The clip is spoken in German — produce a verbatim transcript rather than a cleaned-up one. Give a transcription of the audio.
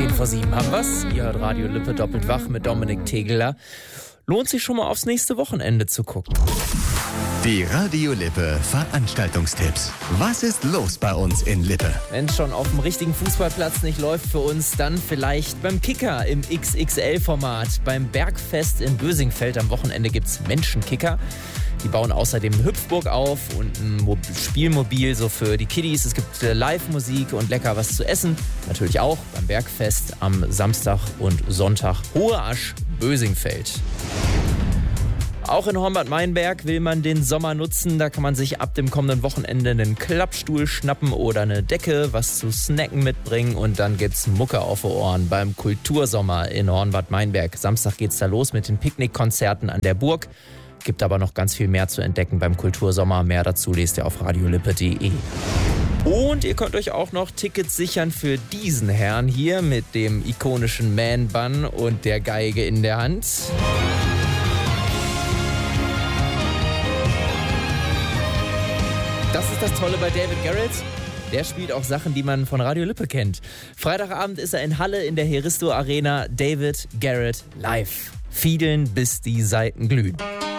zehn vor sieben haben wir's. Ihr hört Radio Lippe doppelt wach mit Dominik Tegeler. Lohnt sich schon mal aufs nächste Wochenende zu gucken. Die Radio Lippe Veranstaltungstipps. Was ist los bei uns in Lippe? Wenn es schon auf dem richtigen Fußballplatz nicht läuft für uns, dann vielleicht beim Kicker im X X L-Format. Beim Bergfest in Bösingfeld am Wochenende gibt's Menschenkicker. Die bauen außerdem eine Hüpfburg auf und ein Mo- Spielmobil so für die Kiddies. Es gibt äh, Live-Musik und lecker was zu essen. Natürlich auch beim Bergfest am Samstag und Sonntag. Hohe Asch, Bösingfeld. Auch in Hornbad Meinberg will man den Sommer nutzen. Da kann man sich ab dem kommenden Wochenende einen Klappstuhl schnappen oder eine Decke, was zu snacken mitbringen. Und dann gibt's Mucke auf die Ohren beim Kultursommer in Hornbad Meinberg. Samstag geht's da los mit den Picknickkonzerten an der Burg. Gibt aber noch ganz viel mehr zu entdecken beim Kultursommer. Mehr dazu lest ihr auf radiolippe punkt de. Und ihr könnt euch auch noch Tickets sichern für diesen Herrn hier mit dem ikonischen Man-Bun und der Geige in der Hand. Das ist das Tolle bei David Garrett. Der spielt auch Sachen, die man von Radio Lippe kennt. Freitagabend ist er in Halle in der Heristo Arena. David Garrett live. Fiedeln, bis die Saiten glühen.